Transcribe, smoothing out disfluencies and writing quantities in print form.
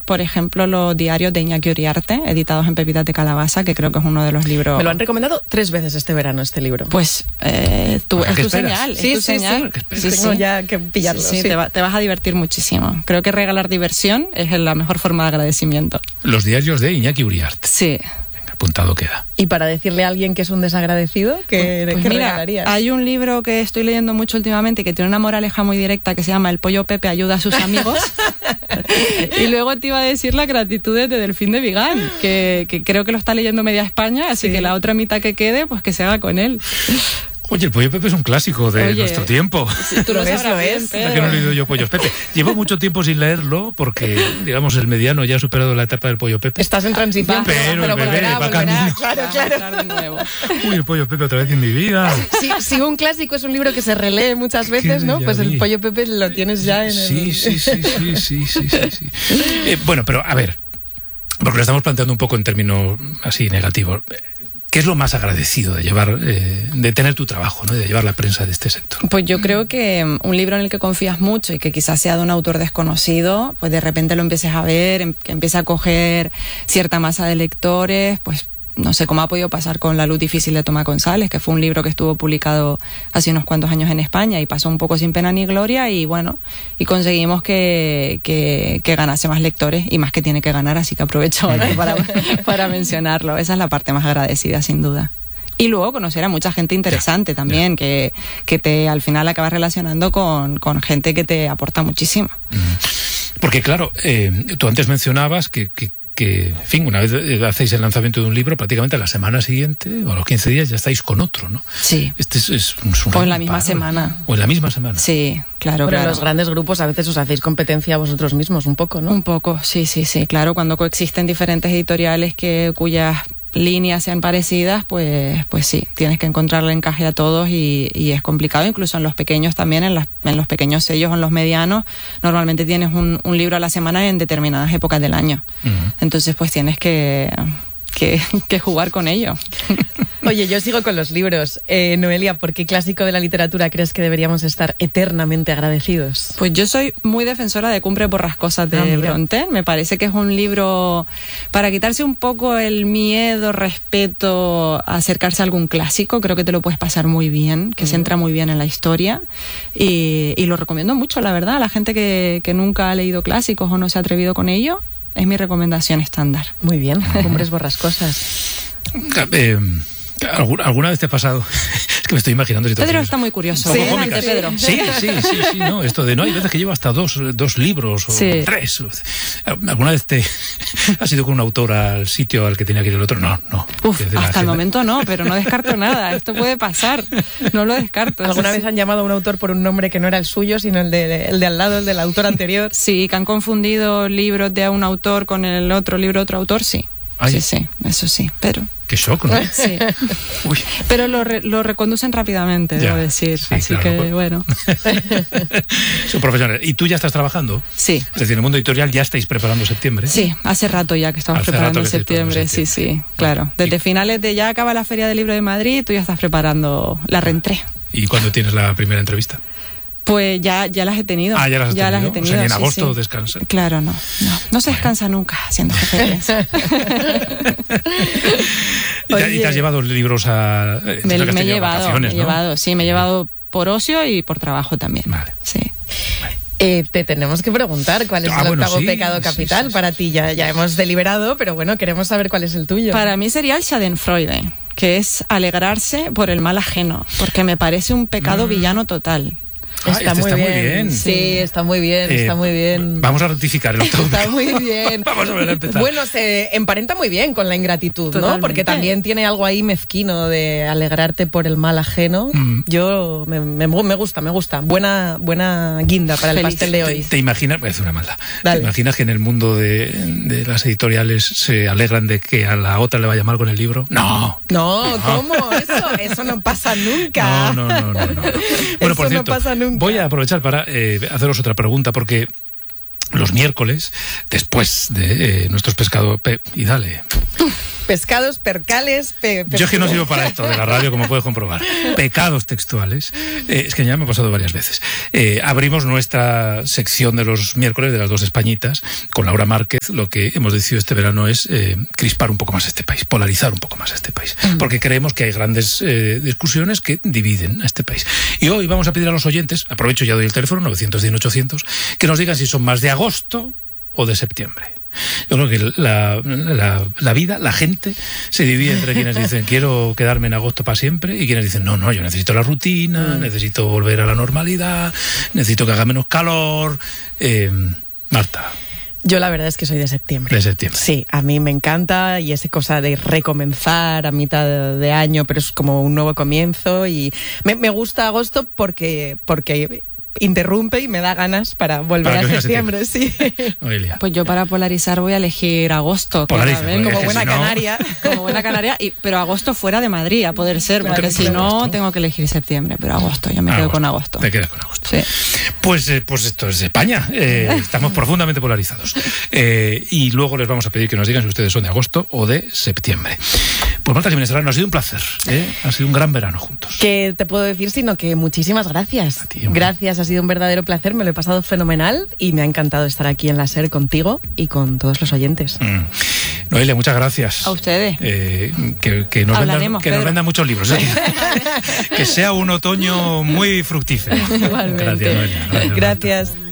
por ejemplo, los diarios de Iñaki Uriarte, editados en Pepitas de Calabaza, que creo que es uno de los libros... Me lo han recomendado 3 veces este verano, este libro. Pues es tu señal. Sí, es tu señal. Sí. Tengo ya que pillarlo. Sí. Te vas a divertir muchísimo. Creo que regalar diversión es la mejor forma de agradecimiento. Los diarios de Iñaki Uriarte. Sí. Venga, apuntado queda. Y para decirle a alguien que es un desagradecido, ¿qué mira, regalarías? Hay un libro que estoy leyendo mucho últimamente que tiene una moraleja muy directa que se llama El pollo Pepe ayuda a sus amigos. Y luego te iba a decir Las gratitudes de Delfín de Vigán, que creo que lo está leyendo media España, así que la otra mitad que quede, pues que se haga con él. Oye, el Pollo Pepe es un clásico de nuestro tiempo. Sí, tú lo es. ¿Por qué no he leído yo Pollos Pepe? Llevo mucho tiempo sin leerlo porque, digamos, el mediano ya ha superado la etapa del Pollo Pepe. Estás en transición, pero el bebé va camino. Claro. De nuevo. Uy, el Pollo Pepe otra vez en mi vida. Si un clásico es un libro que se relee muchas veces, ¿no? Pues el Pollo Pepe lo tienes ya en el... Sí. Bueno, pero a ver, porque lo estamos planteando un poco en términos así negativos. ¿Qué es lo más agradecido de llevar, de tener tu trabajo, ¿no? De llevar la prensa de este sector? Pues yo creo que un libro en el que confías mucho y que quizás sea de un autor desconocido, pues de repente lo empieces a ver, que empiece a coger cierta masa de lectores, pues no sé cómo ha podido pasar con La luz difícil de Tomás González, que fue un libro que estuvo publicado hace unos cuantos años en España y pasó un poco sin pena ni gloria y bueno, y conseguimos que ganase más lectores y más que tiene que ganar, así que aprovecho para mencionarlo. Esa es la parte más agradecida, sin duda. Y luego conocer a mucha gente interesante también, que te al final acabas relacionando con gente que te aporta muchísimo. Porque claro, tú antes mencionabas que, en fin, una vez hacéis el lanzamiento de un libro, prácticamente a la semana siguiente o a los 15 días ya estáis con otro, ¿no? Sí. Este es o en la misma semana. O en la misma semana. Sí, claro. Pero en los grandes grupos a veces os hacéis competencia a vosotros mismos un poco, ¿no? Un poco, sí. Claro, cuando coexisten diferentes editoriales cuyas líneas sean parecidas, pues sí, tienes que encontrarle encaje a todos y es complicado, incluso en los pequeños también, en los pequeños sellos o en los medianos, normalmente tienes un libro a la semana en determinadas épocas del año. Entonces pues tienes que jugar con ello. Oye, yo sigo con los libros. Noelia, ¿por qué clásico de la literatura crees que deberíamos estar eternamente agradecidos? Pues yo soy muy defensora de Cumbres borrascosas de Brontë. Me parece que es un libro para quitarse un poco el miedo, respeto a acercarse a algún clásico. Creo que te lo puedes pasar muy bien, que se entra muy bien en la historia y lo recomiendo mucho, la verdad, a la gente que nunca ha leído clásicos o no se ha atrevido con ello. Es mi recomendación estándar. Muy bien, Cumbres borrascosas. ¿Alguna vez te ha pasado? Es que me estoy imaginando situaciones. Pedro está muy curioso. Sí, adelante, Pedro. Sí, no, esto de no, hay veces que llevo hasta dos libros o 3. ¿Alguna vez te has ido con un autor al sitio al que tenía que ir el otro? No. Hasta el momento no, pero no descarto nada. Esto puede pasar, no lo descarto. ¿Alguna vez han llamado a un autor por un nombre que no era el suyo, sino el de al lado, el del autor anterior? Sí, que han confundido libros de un autor con el otro libro de otro autor, sí. Ay. Sí, eso sí, pero... Qué shock, ¿no? Sí. Uy. Pero lo reconducen rápidamente, debo decir. Sí, así claro, que, bueno. Son profesionales. ¿Y tú ya estás trabajando? Sí. Es decir, en el mundo editorial ya estáis preparando septiembre. Sí, hace rato ya que estamos preparando septiembre. Sí, claro. Desde finales de ya acaba la Feria del Libro de Madrid, tú ya estás preparando la reentré. ¿Y cuándo tienes la primera entrevista? Pues ya las he tenido. Ah, ya las he tenido. O sea, en agosto descansa. Claro, no se descansa nunca siendo jefe de prensa. ¿Y te has llevado libros a... Me he llevado por ocio y por trabajo también. Vale. Sí. Te tenemos que preguntar cuál es el octavo pecado capital para ti. Ya hemos deliberado, pero bueno, queremos saber cuál es el tuyo. Para mí sería el Schadenfreude, que es alegrarse por el mal ajeno, porque me parece un pecado villano total. Está muy bien. Sí, está muy bien. Vamos a rectificar el octavo. Está muy bien. Vamos a volver a empezar. Bueno, se emparenta muy bien con la ingratitud, totalmente, ¿no? Porque también tiene algo ahí mezquino de alegrarte por el mal ajeno. Yo me gusta. Buena guinda para el pastel de hoy. ¿Te imaginas? Es una maldad. Dale. ¿Te imaginas que en el mundo de las editoriales se alegran de que a la otra le vaya mal con el libro? No, ¿cómo? Eso no pasa nunca. No. Bueno, eso por cierto, no pasa nunca. Voy a aprovechar para haceros otra pregunta, porque los miércoles, después de nuestros pescados... y dale. Pescados, percales... Yo es que no sirvo para esto de la radio, como puedes comprobar. Pecados textuales. Es que ya me ha pasado varias veces. Abrimos nuestra sección de los miércoles de las 2 Españitas con Laura Márquez. Lo que hemos decidido este verano es crispar un poco más este país, polarizar un poco más este país. Porque creemos que hay grandes discusiones que dividen a este país. Y hoy vamos a pedir a los oyentes, aprovecho ya doy el teléfono, 910-800, que nos digan si son más de agosto o de septiembre. Yo creo que la vida, la gente, se divide entre quienes dicen quiero quedarme en agosto para siempre y quienes dicen no, yo necesito la rutina, necesito volver a la normalidad, necesito que haga menos calor. Marta. Yo la verdad es que soy de septiembre. De septiembre. Sí, a mí me encanta y esa cosa de recomenzar a mitad de año, pero es como un nuevo comienzo y me gusta agosto porque interrumpe y me da ganas para volver a septiembre, sí. Noelia. Pues yo para polarizar voy a elegir agosto. Polariza, como buena canaria. Como buena canaria, pero agosto fuera de Madrid, a poder ser, Claro, porque si no tengo que elegir septiembre, pero agosto, yo me quedo con agosto. Te quedas con agosto. Sí. Pues esto es España, estamos profundamente polarizados. Y luego les vamos a pedir que nos digan si ustedes son de agosto o de septiembre. Pues Marta Jiménez Serrano, ha sido un placer, ha sido un gran verano juntos. ¿Qué te puedo decir? Sino que muchísimas gracias. A ti, hombre. Gracias, ha sido un verdadero placer, me lo he pasado fenomenal y me ha encantado estar aquí en la SER contigo y con todos los oyentes. Noelia, muchas gracias. A ustedes. Que nos vendan muchos libros. Que sea un otoño muy fructífero. Igualmente. Gracias, Noelia. Gracias.